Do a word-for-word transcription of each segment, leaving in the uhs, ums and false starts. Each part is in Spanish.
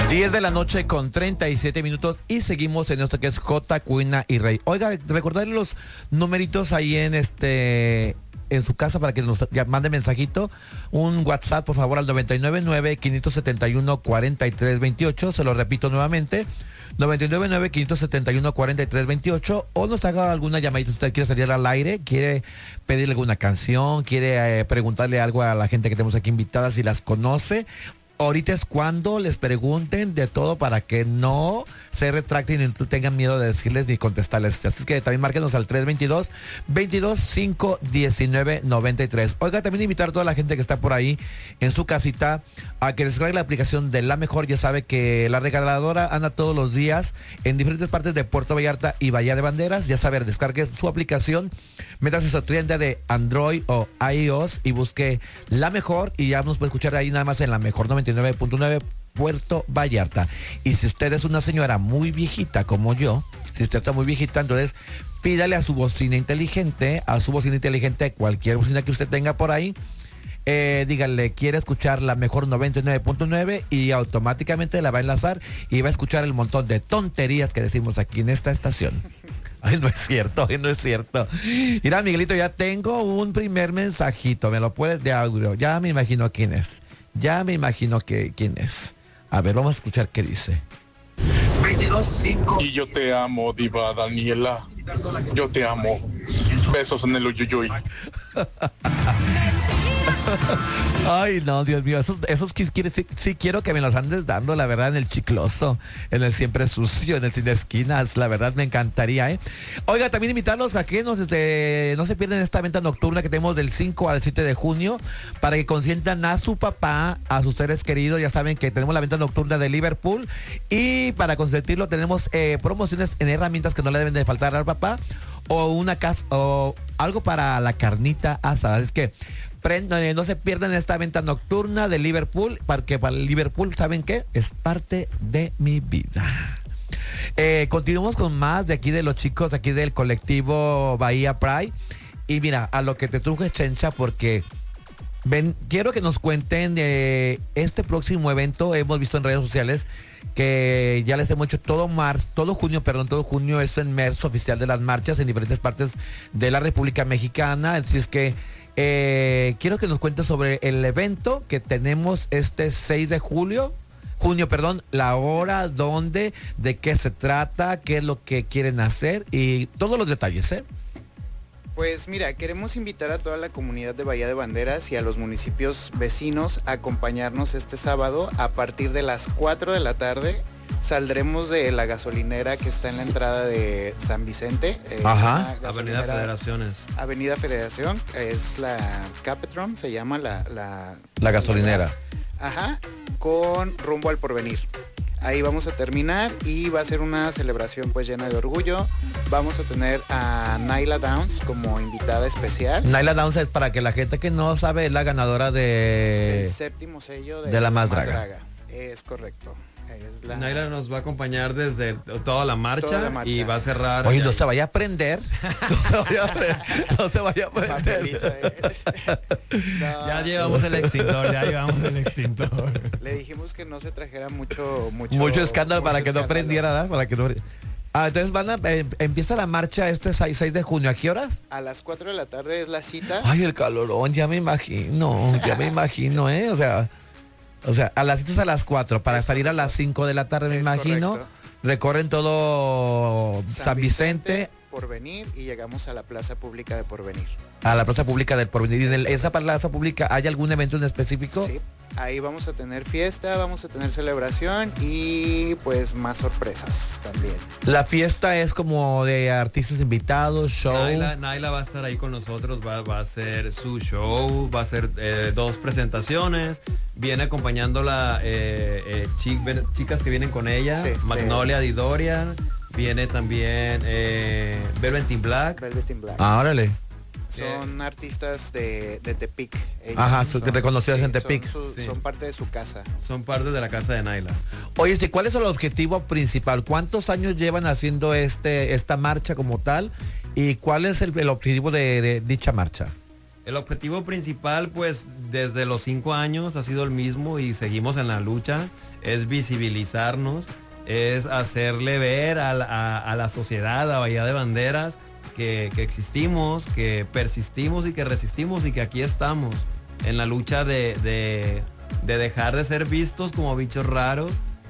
diez de la noche con treinta y siete minutos y seguimos en esto que es J, Cuina y Rey. Oiga, recordarle los numeritos ahí en este en su casa para que nos mande mensajito. Un WhatsApp, por favor, al noventa y nueve nueve, quinientos setenta y uno, cuarenta y tres veintiocho. Se lo repito nuevamente. noventa y nueve nueve, quinientos setenta y uno, cuarenta y tres veintiocho. O nos haga alguna llamadita si usted quiere salir al aire, quiere pedirle alguna canción, quiere eh, preguntarle algo a la gente que tenemos aquí invitada si las conoce. Ahorita es cuando les pregunten de todo para que no se retracten y no tengan miedo de decirles ni contestarles. Así es que también márquenos al tres veintidós, veintidós, cinco diecinueve, noventa y tres. Oiga, también invitar a toda la gente que está por ahí en su casita a que descargue la aplicación de La Mejor. Ya sabe que la regaladora anda todos los días en diferentes partes de Puerto Vallarta y Bahía de Banderas. Ya sabe, descargue su aplicación, métase su tienda de Android o iOS y busque La Mejor y ya nos puede escuchar ahí nada más en La Mejor noventa y nueve punto nueve Puerto Vallarta. Y si usted es una señora muy viejita como yo, si usted está muy viejita, entonces pídale a su bocina inteligente, a su bocina inteligente, cualquier bocina que usted tenga por ahí, eh, dígale, quiere escuchar La Mejor noventa y nueve punto nueve y automáticamente la va a enlazar y va a escuchar el montón de tonterías que decimos aquí en esta estación. Ay, no es cierto, ay, no es cierto. Mira, Miguelito, ya tengo un primer mensajito, me lo puedes de audio, ya me imagino quién es. Ya me imagino que quién es. A ver, vamos a escuchar qué dice. veintidós, cinco. Y yo te amo, diva Daniela. Yo te amo. Besos en el uyuyuy. Ay, no, Dios mío, esos, esos que quiere, sí, sí quiero que me los andes dando, la verdad, en el chicloso, en el siempre sucio, en el sin esquinas, la verdad me encantaría, ¿eh? Oiga, también invitarlos a que nos, este, no se pierdan esta venta nocturna que tenemos del cinco al siete de junio, para que consientan a su papá, a sus seres queridos. Ya saben que tenemos la venta nocturna de Liverpool y para consentirlo tenemos eh, promociones en herramientas que no le deben de faltar al papá, o una casa, o algo para la carnita asada. Es que no se pierdan esta venta nocturna de Liverpool, porque para Liverpool, ¿saben qué? Es parte de mi vida. Eh, continuamos con más de aquí de los chicos, de aquí del colectivo Bahía Pride. Y mira, a lo que te truje, Chencha, porque ven, quiero que nos cuenten de este próximo evento. Hemos visto en redes sociales que ya les hemos hecho todo marzo, todo junio, perdón, todo junio es el mes oficial de las marchas en diferentes partes de la República Mexicana. Así es que Eh, quiero que nos cuentes sobre el evento que tenemos este seis de julio, junio, perdón, la hora, dónde, de qué se trata, qué es lo que quieren hacer y todos los detalles, ¿eh? Pues mira, queremos invitar a toda la comunidad de Bahía de Banderas y a los municipios vecinos a acompañarnos este sábado a partir de las cuatro de la tarde. Saldremos de la gasolinera que está en la entrada de San Vicente. Ajá. Avenida Federaciones. Avenida Federación, es la Capetron, se llama la... La, la gasolinera. La Ajá, con rumbo al porvenir. Ahí vamos a terminar y va a ser una celebración pues llena de orgullo. Vamos a tener a Naila Downs como invitada especial. Naila Downs es, para que la gente que no sabe, es la ganadora de... El séptimo sello de, de la Más Draga. Draga. Es correcto. Es la... Naila nos va a acompañar desde toda la marcha, toda la marcha. Y va a cerrar. Oye, no se vaya a prender. No se vaya a prender. No se vaya a prender. No. Ya llevamos el extintor, ya llevamos el extintor. Le dijimos que no se trajera mucho mucho, mucho escándalo mucho para que escándalo. no prendiera, ¿verdad? Para que no... Ah, entonces van a, eh, empieza la marcha este seis de junio. ¿A qué horas? A las cuatro de la tarde es la cita. Ay, el calorón, ya me imagino, ya me imagino, ¿eh? O sea, o sea, a las citas a las cuatro, para Es salir correcto. a las cinco de la tarde, me Es imagino. correcto. Recorren todo San, San Vicente, Vicente, Porvenir, y llegamos a la plaza pública de Porvenir. a la plaza pública del Porvenir. ¿Y en el- esa plaza pública hay algún evento en específico? Sí, ahí vamos a tener fiesta, vamos a tener celebración y pues más sorpresas también. La fiesta es como de artistas invitados, show. Naila, Naila va a estar ahí con nosotros, va, va a hacer su show, va a hacer eh, dos presentaciones, viene acompañándola eh, eh, chi- ven- chicas que vienen con ella, Sí, Magnolia Di Dorian, viene también eh, Velvet in Black. Velvet in Black. Ah, órale. Son artistas de, de Tepic. Ellas Ajá, son- reconocidas en son Tepic. su- Sí. Son parte de su casa. Son parte de la casa de Naila. Oye, sí, ¿cuál es el objetivo principal? ¿Cuántos años llevan haciendo este esta marcha como tal? ¿Y cuál es el, el objetivo de, de dicha marcha? El objetivo principal, pues, desde los cinco años ha sido el mismo y seguimos en la lucha, es visibilizarnos, es hacerle ver a la, a, a la sociedad, a Bahía de Banderas, que, que existimos, que persistimos y que resistimos y que aquí estamos en la lucha de, de, de dejar de ser vistos como bichos raros.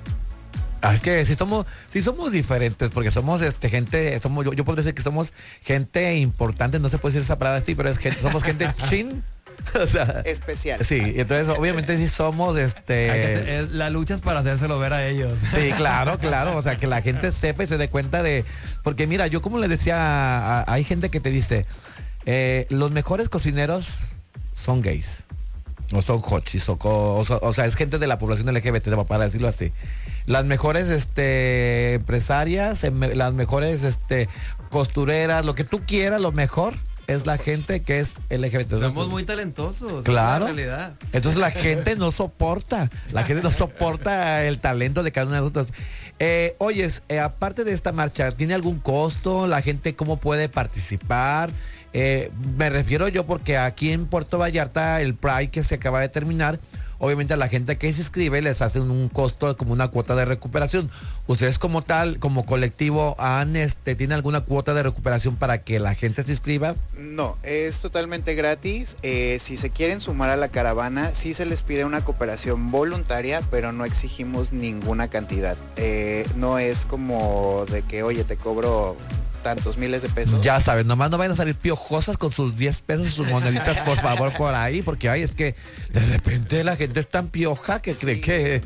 Ah, es que si somos, si somos diferentes, porque somos este gente, somos, yo, yo puedo decir que somos gente importante, no se puede decir esa palabra así, pero es que somos gente chin. O sea, especial. Sí, entonces obviamente sí somos este. Hay que hacer- es- la lucha es para hacérselo ver a ellos. Sí, claro, claro. O sea, que la gente sepa y se dé cuenta de. Porque mira, yo como les decía, a- a- hay gente que te dice, eh, los mejores cocineros son gays. O son hochis, o, co- o, so- o sea, es gente de la población L G B T, para decirlo así. Las mejores este, empresarias, em- las mejores este, costureras, lo que tú quieras, lo mejor es la gente que es L G B T. Somos muy talentosos. Claro. Es la realidad. Entonces la gente no soporta, la gente no soporta el talento de cada uno de nosotros. Eh, oyes, eh, aparte de esta marcha, ¿tiene algún costo? ¿La gente cómo puede participar? Eh, me refiero yo porque aquí en Puerto Vallarta, el Pride que se acaba de terminar, obviamente a la gente que se inscribe les hacen un costo como una cuota de recuperación. ¿Ustedes como tal, como colectivo, han, este, tienen alguna cuota de recuperación para que la gente se inscriba? No, es totalmente gratis. Eh, si se quieren sumar a la caravana, sí se les pide una cooperación voluntaria, pero no exigimos ninguna cantidad. Eh, no es como de que, oye, te cobro tantos miles de pesos. Ya saben, nomás no vayan a salir piojosas con sus diez pesos y sus moneditas, por favor, por ahí, porque ay, es que de repente la gente es tan pioja que cree Sí. que...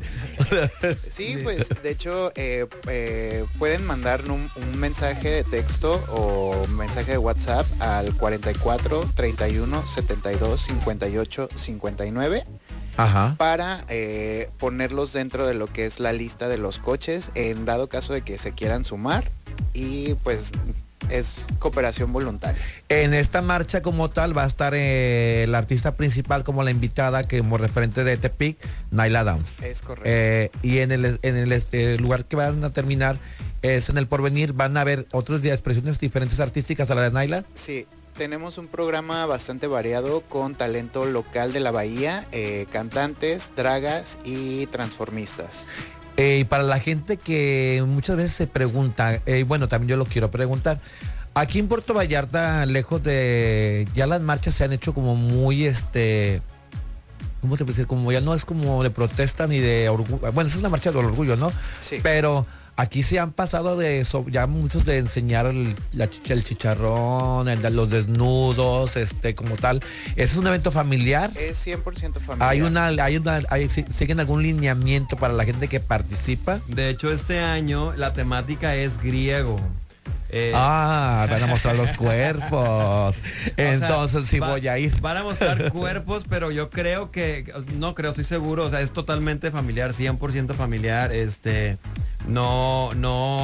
Sí, pues de hecho eh, eh, pueden mandar un, un mensaje de texto o un mensaje de WhatsApp al cuarenta y cuatro, treinta y uno, setenta y dos, cincuenta y ocho, cincuenta y nueve Ajá. para eh, ponerlos dentro de lo que es la lista de los coches en dado caso de que se quieran sumar, y pues es cooperación voluntaria. En esta marcha como tal va a estar eh, la artista principal como la invitada, que como referente de Tepic, Naila Downs. Es correcto. Eh, y en el, en el este, lugar que van a terminar es en el Porvenir, van a haber otros días expresiones diferentes artísticas a la de Naila. Sí, tenemos un programa bastante variado con talento local de la bahía, eh, cantantes, dragas y transformistas. Eh, y para la gente que muchas veces se pregunta, eh, bueno, también yo lo quiero preguntar, aquí en Puerto Vallarta, lejos de, ya las marchas se han hecho como muy, este, ¿cómo te puede decir? Como ya no es como de protesta ni de orgullo, bueno, esa es la marcha del orgullo, ¿no? Sí. Pero aquí se han pasado de, so- ya muchos de enseñar el, la chicha- el chicharrón, el de los desnudos, este, como tal. ¿Ese es un evento familiar? Es cien por ciento familiar. ¿Hay una, hay una, hay, si- siguen algún lineamiento para la gente que participa? De hecho, este año la temática es griego. Eh, Ah, van a mostrar los cuerpos. o sea, Entonces sí va- voy a ir. Van a mostrar cuerpos, pero yo creo que, no creo, estoy seguro, o sea, es totalmente familiar, cien por ciento familiar. Este, no,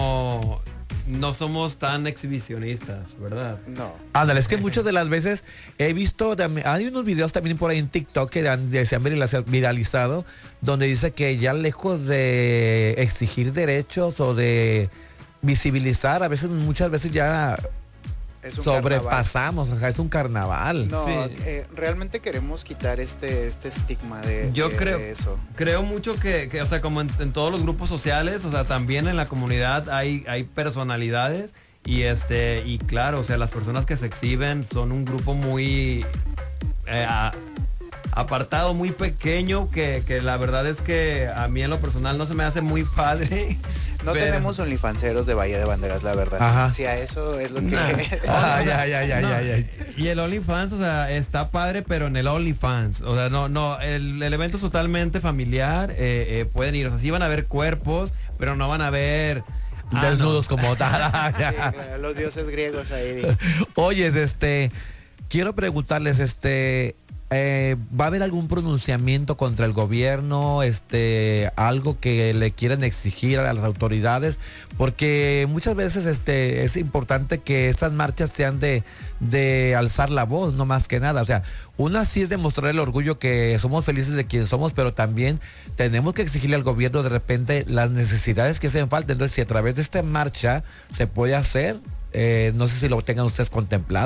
no, no somos tan exhibicionistas, ¿verdad? No. Ándale, es que muchas de las veces he visto, tam- hay unos videos también por ahí en TikTok que han- se han viraliza- viralizado, donde dice que ya lejos de exigir derechos o de visibilizar, a veces, muchas veces ya Es un sobrepasamos, ajá, es un carnaval. No, Sí. eh, realmente queremos quitar este, este estigma de, Yo de- creo- de eso. Creo mucho que, que, o sea, como en, en todos los grupos sociales, o sea, también en la comunidad hay, hay personalidades y este, y claro, o sea, las personas que se exhiben son un grupo muy eh, a- apartado, muy pequeño, que, que la verdad es que a mí en lo personal no se me hace muy padre. No pero- tenemos onlyfanceros de Bahía de Banderas, la verdad. Ajá. Si a eso es lo que... Nah. Ay, ay, ay, ay, No, ay, ay. Y el OnlyFans, o sea, está padre, pero en el OnlyFans. O sea, no, no, el, el evento es totalmente familiar. eh, eh, pueden ir, o sea, sí van a ver cuerpos, pero no van a ver Desnudos anos. como tal. Sí, claro, los dioses griegos ahí. Oye, este, quiero preguntarles, este, eh, ¿va a haber algún pronunciamiento contra el gobierno, este, algo que le quieran exigir a las autoridades? Porque muchas veces, este, es importante que estas marchas sean de, de alzar la voz, no más que nada. O sea, una sí es demostrar el orgullo que somos felices de quien somos, pero también tenemos que exigirle al gobierno de repente las necesidades que hacen falta. Entonces, si a través de esta marcha se puede hacer, eh, no sé si lo tengan ustedes contemplado.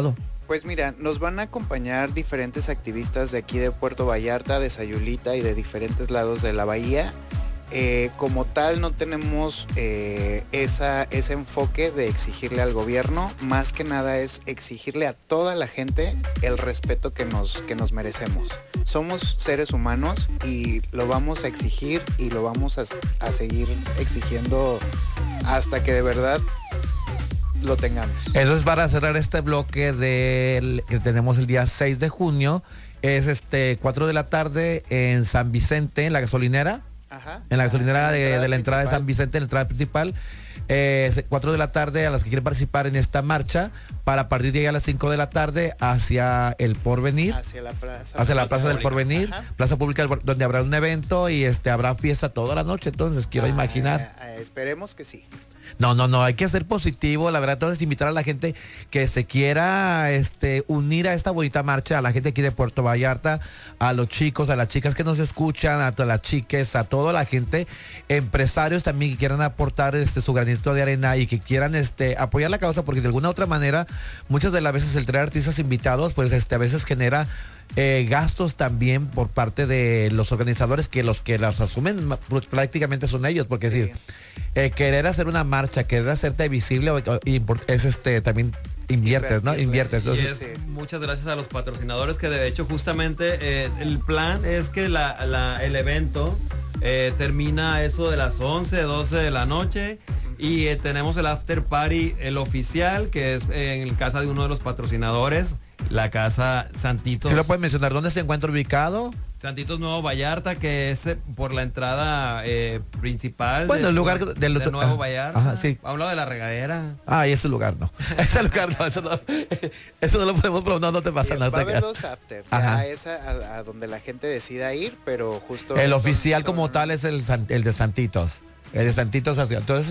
Pues mira, nos van a acompañar diferentes activistas de aquí de Puerto Vallarta, de Sayulita y de diferentes lados de la bahía. Eh, como tal no tenemos eh, esa, ese enfoque de exigirle al gobierno, más que nada es exigirle a toda la gente el respeto que nos, que nos merecemos. Somos seres humanos y lo vamos a exigir y lo vamos a, a seguir exigiendo hasta que de verdad lo tengamos. Eso es para cerrar este bloque del, que tenemos el día seis de junio. Es este cuatro de la tarde en San Vicente, en la gasolinera. Ajá. En la gasolinera Ah, de, entrada de la entrada principal. de San Vicente, en la entrada principal. Eh, cuatro de la tarde a las que quieren participar en esta marcha, para partir de ahí a las cinco de la tarde hacia el Porvenir. Hacia la plaza. Hacia la Plaza del Pública. Porvenir, Ajá. Plaza Pública, donde habrá un evento y este habrá fiesta toda la noche. Entonces quiero Ah, imaginar. eh, esperemos que sí. No, no, no, hay que ser positivo, la verdad. Entonces invitar a la gente que se quiera este, unir a esta bonita marcha, a la gente aquí de Puerto Vallarta, a los chicos, a las chicas que nos escuchan, a todas las chicas, a toda la gente, empresarios también que quieran aportar este, su granito de arena y que quieran este, apoyar la causa, porque de alguna u otra manera, muchas de las veces el traer artistas invitados, pues este, a veces genera Eh, gastos también por parte de los organizadores, que los que las asumen pues, prácticamente son ellos, porque Sí. decir, eh, querer hacer una marcha, querer hacerte visible o- o- import- es este también inviertes, ¿no? Inviertes. Invertirle. Y Entonces, es Sí. muchas gracias a los patrocinadores que de hecho justamente eh, el plan es que la, la- el evento eh, termina a eso de las once, doce de la noche y eh, tenemos el after party, el oficial, que es en casa de uno de los patrocinadores, la casa Santitos. ¿sí lo puedes mencionar dónde se encuentra ubicado? Santitos Nuevo Vallarta, que es eh, por la entrada eh, principal. Bueno, de, el lugar de, del- Nuevo ajá, Vallarta. ajá, sí. A un lado de la regadera. Ah, y ese lugar no. Ese lugar no, eso no, eso no lo podemos, pero no, no te pasa Sí, nada. va a haber dos after. Ajá. Ya es a, a- a donde la gente decida ir, pero justo El son- oficial son- como tal es el, San- el de Santitos. El de Santitos, entonces